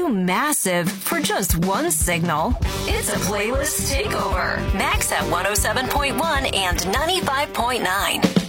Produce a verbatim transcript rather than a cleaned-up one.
massive for just one signal. It's a playlist takeover. Max at one oh seven point one and ninety-five point nine.